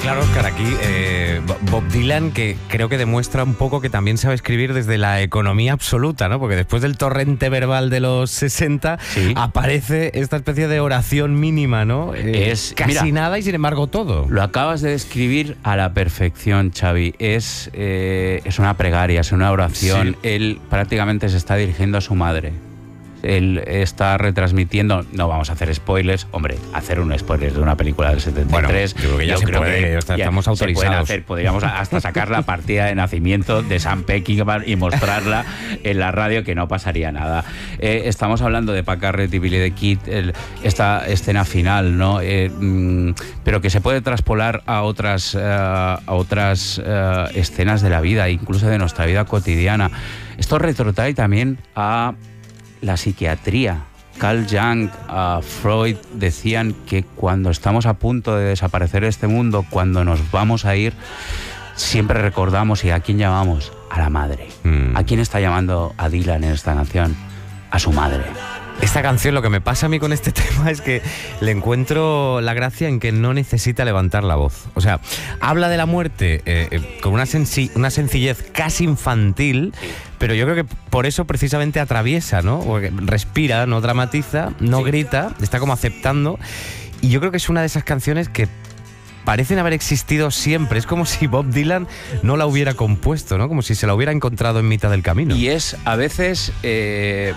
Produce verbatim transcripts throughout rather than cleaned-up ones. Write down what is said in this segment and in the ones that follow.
Claro, Óscar, aquí eh, Bob Dylan, que creo que demuestra un poco que también sabe escribir desde la economía absoluta, ¿no? Porque después del torrente verbal de los sesenta, sí, aparece esta especie de oración mínima, ¿no? Eh, es casi mira, nada y sin embargo todo. Lo acabas de describir a la perfección, Xavi. Es, eh, es una plegaria, es una oración. Sí. Él prácticamente se está dirigiendo a su madre. Él está retransmitiendo, no vamos a hacer spoilers, hombre, hacer un spoiler de una película del setenta y tres, bueno, yo creo que ya yo se creo puede, que está, ya estamos autorizados. Se pueden hacer, podríamos hasta sacar la partida de nacimiento de Sam Peckinpah y mostrarla en la radio, que no pasaría nada. Eh, estamos hablando de Pat Garrett y Billy the Kid, el, esta escena final, ¿no? Eh, mm, pero que se puede traspolar a otras, uh, a otras uh, escenas de la vida, incluso de nuestra vida cotidiana. Esto retrotrae también a la psiquiatría. Carl Jung, uh, Freud decían que cuando estamos a punto de desaparecer de este mundo, cuando nos vamos a ir, siempre recordamos, ¿y a quién llamamos? A la madre. Mm. ¿A quién está llamando a Dylan en esta canción? A su madre. Esta canción, lo que me pasa a mí con este tema es que le encuentro la gracia en que no necesita levantar la voz. O sea, habla de la muerte eh, eh, con una, sensi- una sencillez casi infantil, pero yo creo que por eso precisamente atraviesa, ¿no? Porque respira, no dramatiza, no sí. grita, está como aceptando. Y yo creo que es una de esas canciones que parecen haber existido siempre. Es como si Bob Dylan no la hubiera compuesto, ¿no? Como si se la hubiera encontrado en mitad del camino. Y es, a veces, eh,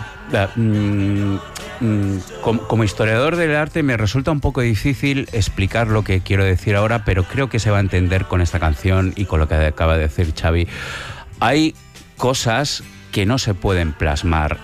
mm, mm, como, como historiador del arte me resulta un poco difícil explicar lo que quiero decir ahora, pero creo que se va a entender con esta canción y con lo que acaba de decir Xavi. Hay cosas que no se pueden plasmar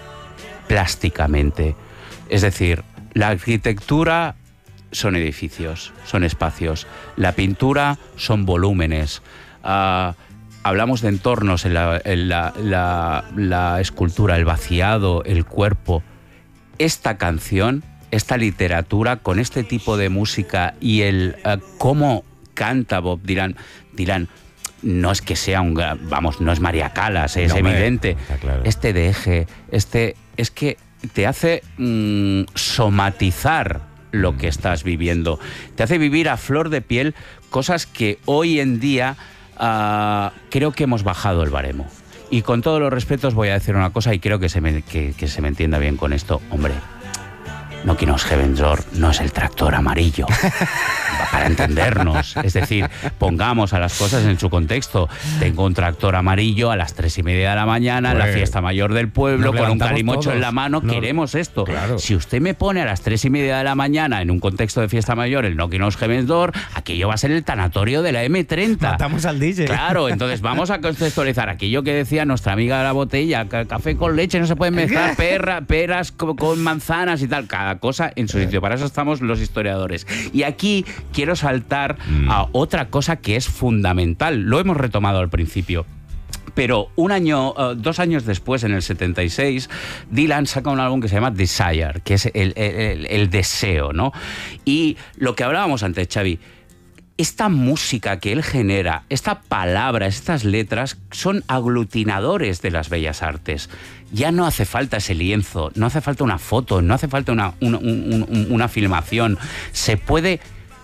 plásticamente. Es decir, la arquitectura son edificios, son espacios. La pintura son volúmenes. Uh, hablamos de entornos en, la, en la, la, la escultura, el vaciado, el cuerpo. Esta canción, esta literatura, con este tipo de música y el uh, cómo canta Bob Dylan, Dylan no es que sea un... Vamos, no es María Callas, es no, evidente. Me, claro. Este deje, este... Es que te hace mmm, somatizar lo que estás viviendo. Te hace vivir a flor de piel cosas que hoy en día uh, creo que hemos bajado el baremo. Y con todos los respetos voy a decir una cosa y creo que se me, que, que se me entienda bien con esto. Hombre, Knockin' on Heaven's Door no es el tractor amarillo. Para entendernos. Es decir, pongamos a las cosas en su contexto. Tengo un tractor amarillo a las tres y media de la mañana, en pues, la fiesta mayor del pueblo, con un calimocho todos en la mano. No, queremos esto. Claro. Si usted me pone a las tres y media de la mañana en un contexto de fiesta mayor el Knockin' on Heaven's Door, aquello va a ser el tanatorio de la eme treinta. Matamos al D J. Claro, entonces vamos a contextualizar aquello que decía nuestra amiga de la botella: café con leche, no se pueden mezclar perra, peras con, con manzanas y tal. Cada cosa en su sitio. Para eso estamos los historiadores. Y aquí quiero saltar mm. a otra cosa que es fundamental. Lo hemos retomado al principio. Pero un año, uh, dos años después, en el setenta y seis, Dylan saca un álbum que se llama Desire, que es el, el, el deseo, ¿no? Y lo que hablábamos antes, Xavi, esta música que él genera, esta palabra, estas letras, son aglutinadores de las bellas artes. Ya no hace falta ese lienzo, no hace falta una foto, no hace falta una, una, una, una filmación. Se puede...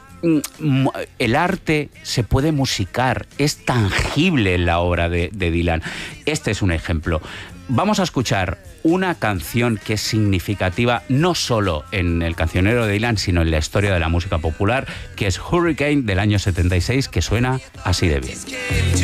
El arte se puede musicar, es tangible en la obra de, de Dylan. Este es un ejemplo. Vamos a escuchar una canción que es significativa no solo en el cancionero de Dylan, sino en la historia de la música popular, que es Hurricane del año setenta y seis, que suena así de bien.